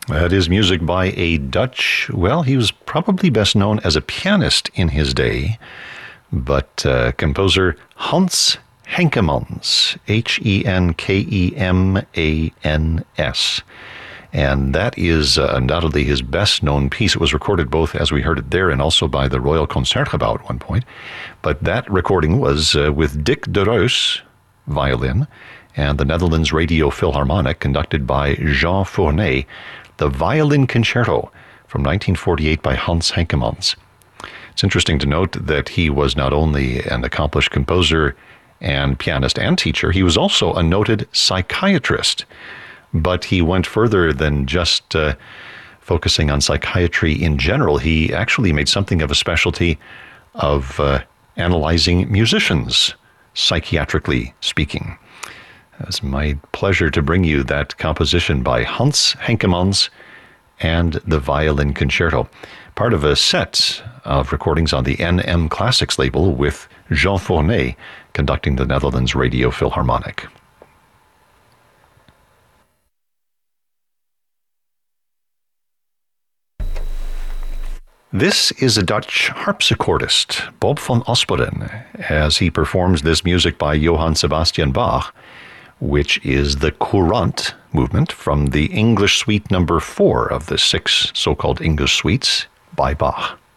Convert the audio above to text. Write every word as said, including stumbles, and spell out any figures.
That is music by a Dutch, well, he was probably best known as a pianist in his day, but uh, composer Hans Henkemans, H E N K E M A N S. And that is uh, undoubtedly his best known piece. It was recorded both, as we heard it there, and also by the Royal Concertgebouw at one point. But that recording was uh, with Dick de Reus, violin, and the Netherlands Radio Philharmonic, conducted by Jean Fournet, the Violin Concerto from nineteen forty-eight by Hans Henkemans. It's interesting to note that he was not only an accomplished composer and pianist and teacher, he was also a noted psychiatrist. But he went further than just uh, focusing on psychiatry in general. He actually made something of a specialty of uh, analyzing musicians, psychiatrically speaking. It's my pleasure to bring you that composition by Hans Henkemans and the Violin Concerto, part of a set of recordings on the N M Classics label with Jean Fournet conducting the Netherlands Radio Philharmonic. This is a Dutch harpsichordist, Bob van Asperen, as he performs this music by Johann Sebastian Bach, which is the Courant movement from the English Suite number four of the six so-called English suites by Bach.